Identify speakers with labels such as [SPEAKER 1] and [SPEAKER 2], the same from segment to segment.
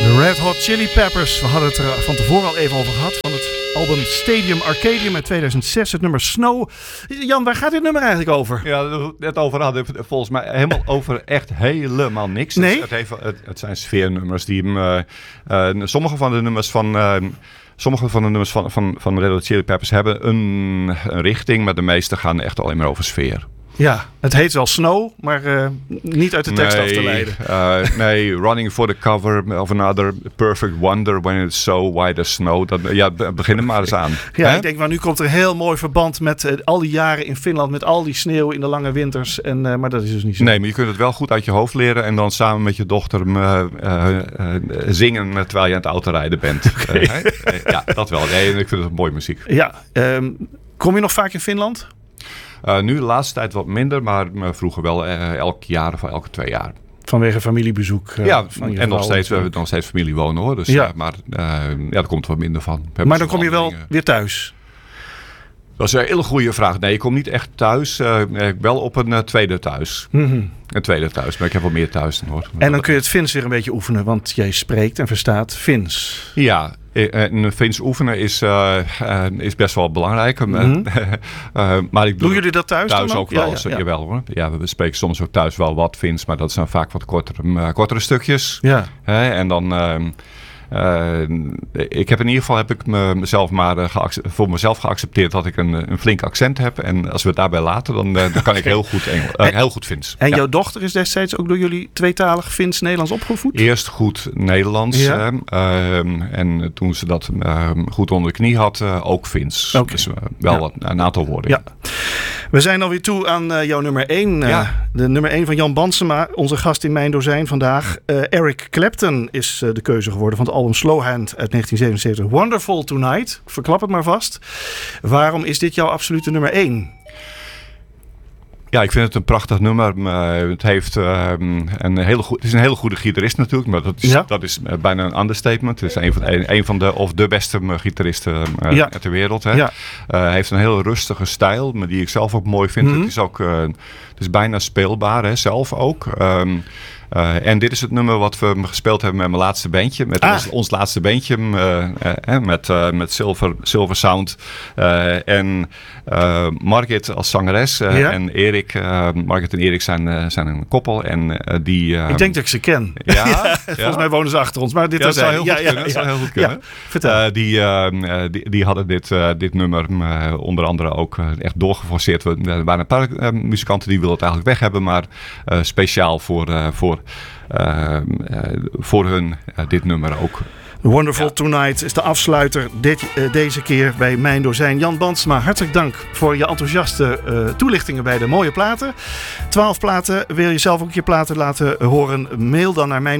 [SPEAKER 1] De Red Hot Chili Peppers. We hadden het er van tevoren al even over gehad. Van het album Stadium Arcadium uit 2006. Het nummer Snow. Jan, waar gaat dit nummer eigenlijk over?
[SPEAKER 2] Ja, net over hadden we volgens mij helemaal over echt helemaal niks.
[SPEAKER 1] Nee?
[SPEAKER 2] Het zijn sfeernummers die hem... sommige van de nummers van Red Hot Chili Peppers hebben een richting. Maar de meeste gaan echt alleen maar over sfeer.
[SPEAKER 1] Ja, het heet wel Snow, maar niet uit de tekst af te leiden.
[SPEAKER 2] Nee, Running for the Cover of Another Perfect Wonder When It's So White as Snow. Begin er maar eens aan.
[SPEAKER 1] Ja,
[SPEAKER 2] Hè?
[SPEAKER 1] ik denk, maar nu komt er een heel mooi verband met al die jaren in Finland. Met al die sneeuw in de lange winters. Maar dat is dus niet zo.
[SPEAKER 2] Nee, maar je kunt het wel goed uit je hoofd leren. En dan samen met je dochter zingen terwijl je aan het autorijden bent.
[SPEAKER 1] Okay.
[SPEAKER 2] Ja, dat wel. Nee, ik vind het mooie muziek.
[SPEAKER 1] Ja, kom je nog vaak in Finland?
[SPEAKER 2] Nu de laatste tijd wat minder, maar vroeger wel elk jaar of elke 2 jaar.
[SPEAKER 1] Vanwege familiebezoek.
[SPEAKER 2] Ja,
[SPEAKER 1] van je
[SPEAKER 2] en
[SPEAKER 1] vrouw,
[SPEAKER 2] we hebben nog steeds familie wonen hoor. Dus,
[SPEAKER 1] ja.
[SPEAKER 2] Maar daar komt wat minder van.
[SPEAKER 1] Maar dan kom je wel weer thuis?
[SPEAKER 2] Dat is een hele goede vraag. Nee, ik kom niet echt thuis. Wel op een tweede thuis.
[SPEAKER 1] Mm-hmm.
[SPEAKER 2] Een tweede thuis, maar ik heb wel meer thuis dan hoor.
[SPEAKER 1] En dan kun je het Fins weer een beetje oefenen, want jij spreekt en verstaat Fins.
[SPEAKER 2] Ja, Fins oefenen is best wel belangrijk.
[SPEAKER 1] Mm-hmm.
[SPEAKER 2] Maar ik
[SPEAKER 1] Doen jullie dat thuis dan
[SPEAKER 2] ook wel. Ja. Jawel hoor. Ja, we spreken soms ook thuis wel wat Fins, maar dat zijn vaak wat kortere stukjes.
[SPEAKER 1] Ja.
[SPEAKER 2] En dan... ik heb in ieder geval mezelf maar voor mezelf geaccepteerd dat ik een flink accent heb. En als we het daarbij laten, dan kan ik heel goed heel goed Fins.
[SPEAKER 1] En jouw dochter is destijds ook door jullie tweetalig Fins-Nederlands opgevoed?
[SPEAKER 2] Eerst goed Nederlands.
[SPEAKER 1] Ja.
[SPEAKER 2] En toen ze dat goed onder de knie had, ook Fins.
[SPEAKER 1] Okay.
[SPEAKER 2] Dus wel een aantal woorden.
[SPEAKER 1] Ja. We zijn alweer toe aan jouw nummer 1. De nummer 1 van Jan Bantsema, onze gast in Mijn Dozijn vandaag. Eric Clapton is de keuze geworden van het album Slowhand uit 1977. Wonderful Tonight. Ik verklap het maar vast. Waarom is dit jouw absolute nummer 1?
[SPEAKER 2] Ja, ik vind het een prachtig nummer. Het heeft het is een hele goede gitarist natuurlijk, maar dat is bijna een understatement. Het is een van de beste gitaristen ter wereld. Hè. Ja. Hij heeft een heel rustige stijl, maar die ik zelf ook mooi vind. Mm-hmm. Het is bijna speelbaar, hè, zelf ook. En dit is het nummer wat we gespeeld hebben met mijn laatste bandje. Met ons laatste bandje. Met Silver Sound. En Margit als zangeres. En Erik. Margit en Erik zijn een koppel. En
[SPEAKER 1] ik denk dat ik ze ken.
[SPEAKER 2] Ja?
[SPEAKER 1] Volgens mij wonen ze achter ons. Maar dit
[SPEAKER 2] dat zou heel goed kunnen.
[SPEAKER 1] Vertel.
[SPEAKER 2] Die hadden dit nummer onder andere ook echt doorgeforceerd. Er waren een paar muzikanten die wilden het eigenlijk weg hebben. Maar speciaal voor hun dit nummer ook.
[SPEAKER 1] Wonderful Tonight is de afsluiter deze keer bij Mijn Dozijn. Jan Bantsema, hartelijk dank voor je enthousiaste toelichtingen bij de mooie platen. 12 platen. Wil je zelf ook je platen laten horen? Mail dan naar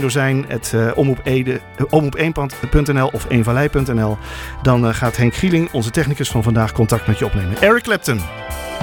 [SPEAKER 1] mijndozijn@omroep1.nl of eenvallei.nl. Dan gaat Henk Gieling, onze technicus van vandaag, contact met je opnemen. Eric Clapton.